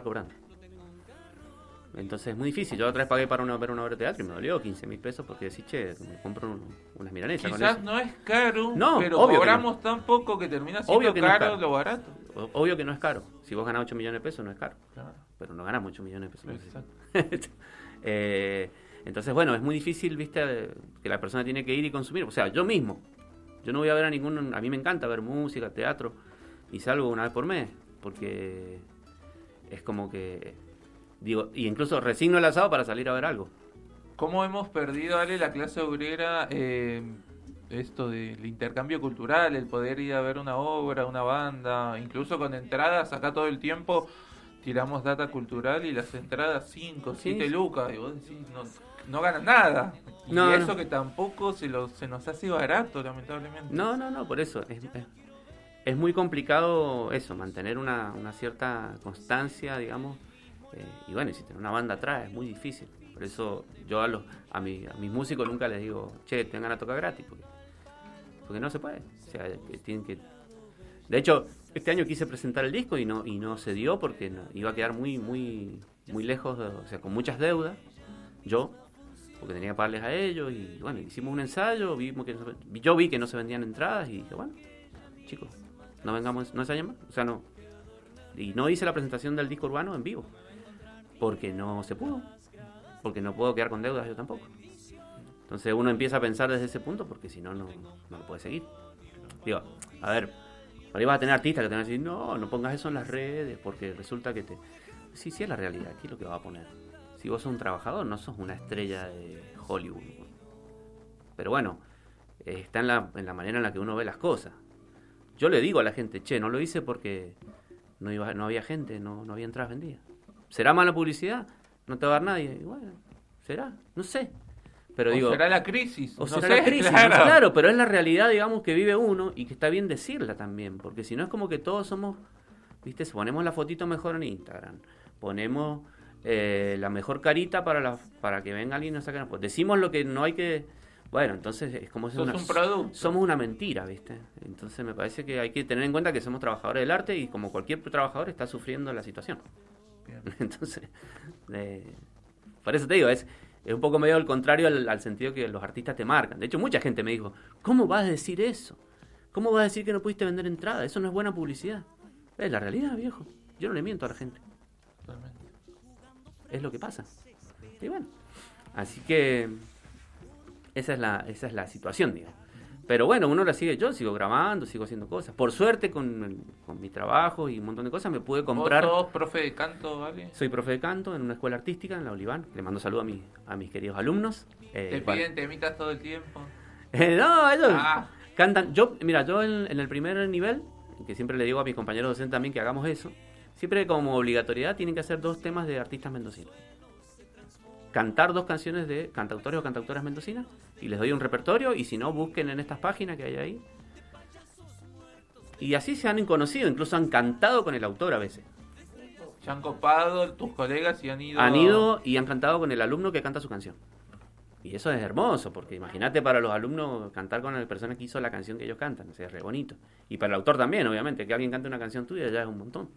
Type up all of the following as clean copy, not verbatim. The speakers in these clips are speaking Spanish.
cobrando. Entonces es muy difícil. Yo otra vez pagué para ver una obra de teatro y me dolió 15.000 pesos porque decís, che, me compro unas milanesas. Quizás no es caro, no, pero obvio cobramos tan poco que termina siendo caro lo barato. Obvio que no es caro. Si vos ganás 8 millones de pesos no es caro. Claro. Pero no ganás 8 millones de pesos. Exacto. Entonces, bueno, es muy difícil, viste, que la persona tiene que ir y consumir. O sea, yo mismo. Yo no voy a ver a ningún... A mí me encanta ver música, teatro, y salgo una vez por mes. Porque es como que... Digo, y incluso resigno el asado para salir a ver algo. ¿Cómo hemos perdido, Ale, la clase obrera, esto del intercambio cultural, el poder ir a ver una obra, una banda, incluso con entradas, acá todo el tiempo tiramos data cultural y las entradas 5, 7 lucas, y vos decís, no ganan nada. Y eso que tampoco se nos hace barato, lamentablemente. No, por eso. Es muy complicado eso, mantener una cierta constancia, digamos. Y bueno, si tenés una banda atrás es muy difícil. Por eso yo a mis músicos nunca les digo, che, tengan a tocar gratis, porque no se puede. O sea, tienen que... De hecho, este año quise presentar el disco y no se dio porque iba a quedar muy lejos, o sea, con muchas deudas, porque tenía que pagarles a ellos. Y bueno, hicimos un ensayo, yo vi que no se vendían entradas y dije, bueno, chicos, no ensayemos más. O sea, no. Y no hice la presentación del disco urbano en vivo. Porque no se pudo. Porque no puedo quedar con deudas yo tampoco. Entonces uno empieza a pensar desde ese punto porque si no lo puede seguir. Digo, a ver, por ahí vas a tener artistas que te van a decir, no pongas eso en las redes porque resulta que te... Sí, es la realidad, aquí es lo que vas a poner. Si vos sos un trabajador, no sos una estrella de Hollywood. Pero bueno, está en la manera en la que uno ve las cosas. Yo le digo a la gente, che, no lo hice porque no había gente, no había entradas vendidas. ¿Será mala publicidad? No te va a dar nadie. Y bueno, ¿será? No sé. Pero o será la crisis. O será la crisis, claro, pero es la realidad, digamos, que vive uno y que está bien decirla también. Porque si no es como que todos somos, ¿viste? Ponemos la fotito mejor en Instagram. Ponemos la mejor carita para que venga alguien y nos saque una foto. Decimos lo que no hay que... Bueno, entonces es como si un producto. Somos una mentira, ¿viste? Entonces me parece que hay que tener en cuenta que somos trabajadores del arte y como cualquier trabajador está sufriendo la situación. Bien. Entonces, por eso te digo, es un poco medio al contrario al sentido que los artistas te marcan. De hecho, mucha gente me dijo, ¿cómo vas a decir eso? ¿Cómo vas a decir que no pudiste vender entrada? Eso no es buena publicidad. Es la realidad, viejo. Yo no le miento a la gente. Totalmente. Es lo que pasa. Y bueno, así que esa es la situación, digamos. Pero bueno, uno la sigue, yo sigo grabando, sigo haciendo cosas. Por suerte, con mi trabajo y un montón de cosas, me pude comprar... ¿Vos sos profe de canto, ¿vale? Soy profe de canto en una escuela artística, en la Oliván. Le mando saludos a mis queridos alumnos. ¿Te piden temitas todo el tiempo? No, ellos cantan... Yo en el primer nivel, que siempre le digo a mis compañeros docentes también que hagamos eso, siempre como obligatoriedad tienen que hacer 2 temas de artistas mendocinos. Cantar 2 canciones de cantautores o cantautoras mendocinas y les doy un repertorio y si no, busquen en estas páginas que hay ahí. Y así se han conocido, incluso han cantado con el autor a veces. Se han copado tus colegas y han ido... Han ido y han cantado con el alumno que canta su canción. Y eso es hermoso, porque imagínate para los alumnos cantar con la persona que hizo la canción que ellos cantan, o sea, es re bonito. Y para el autor también, obviamente, que alguien cante una canción tuya ya es un montón.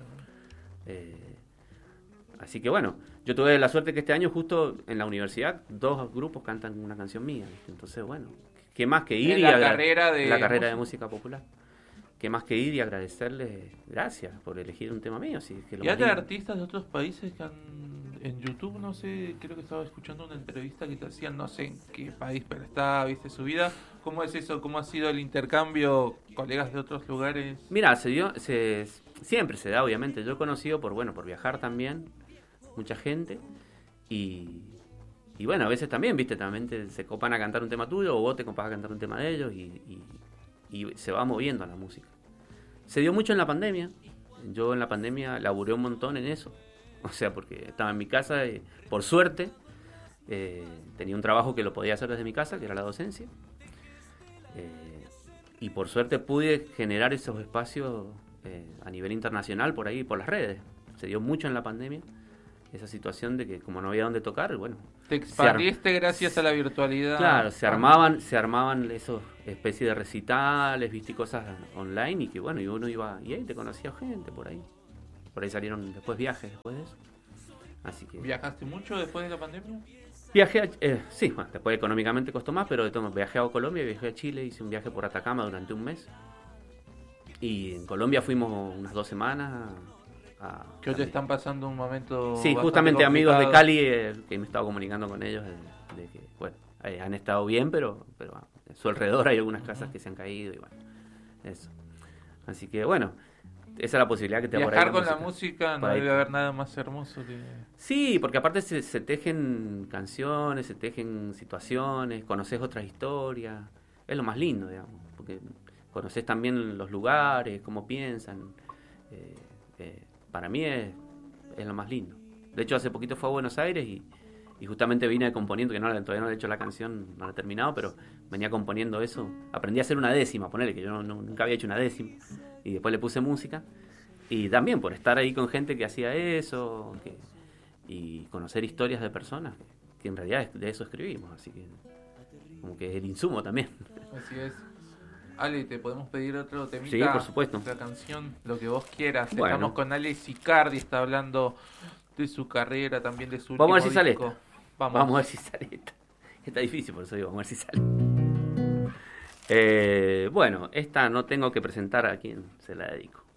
Así que bueno, yo tuve la suerte que este año justo en la universidad 2 grupos cantan una canción mía, ¿viste? Entonces bueno, ¿qué más que ir en y la carrera de música popular? ¿Qué más que ir y agradecerles gracias por elegir un tema mío? Así que y hay artistas de otros países que en YouTube, no sé, creo que estaba escuchando una entrevista que te hacían, no sé en qué país, pero viste su vida. ¿Cómo es eso? ¿Cómo ha sido el intercambio? ¿Colegas de otros lugares? Mira, siempre se da, obviamente. Yo he conocido por viajar también mucha gente y bueno, a veces también, viste, también se copan a cantar un tema tuyo o vos te copas a cantar un tema de ellos y se va moviendo la música. Se dio mucho en la pandemia. Yo en la pandemia laburé un montón en eso. O sea, porque estaba en mi casa y por suerte tenía un trabajo que lo podía hacer desde mi casa, que era la docencia. Y por suerte pude generar esos espacios a nivel internacional por ahí, por las redes. Se dio mucho en la pandemia esa situación de que como no había dónde tocar, bueno... Te expandiste gracias a la virtualidad. Claro, se armaban esos especies de recitales, viste, cosas online y que bueno, y uno iba y ahí te conocía gente por ahí. por ahí salieron después viajes después de eso. Así que ¿Viajaste mucho después de la pandemia? viajé sí, bueno, después económicamente costó más, pero de todo, viajé a Colombia, viajé a Chile, hice un viaje por Atacama durante un mes. Y en Colombia fuimos unas 2 semanas Que hoy te están pasando un momento sí, bastante justamente amigos de complicado. Cali, que me he estado comunicando con ellos, de que, bueno, han estado bien, pero a su alrededor hay algunas casas que se han caído y bueno, eso. Así que bueno, esa es la posibilidad que te da por ahí Viajar con la música no Por ahí. debe haber nada más hermoso que... Sí, porque aparte se tejen canciones, se tejen situaciones, conoces otras historias, es lo más lindo, digamos, porque conoces también los lugares, cómo piensan, para mí es lo más lindo. De hecho, hace poquito fue a Buenos Aires y justamente vine componiendo, que todavía no he hecho la canción, no la he terminado, pero venía componiendo eso. Aprendí a hacer una décima, ponele, que yo nunca había hecho una décima, y después le puse música. Y también por estar ahí con gente que hacía eso, y conocer historias de personas, que en realidad de eso escribimos, así que como que es el insumo también. Así es. Ale, ¿te podemos pedir otro temita? Sí, por supuesto. Otra canción, lo que vos quieras. Bueno. Estamos con Ale Sicardi, está hablando de su carrera, también de su Vamos a ver último si sale disco. esta. Vamos. Vamos a ver si sale esta. Está difícil, por eso digo, vamos a ver si sale. Bueno, esta no tengo que presentar a quien se la dedico.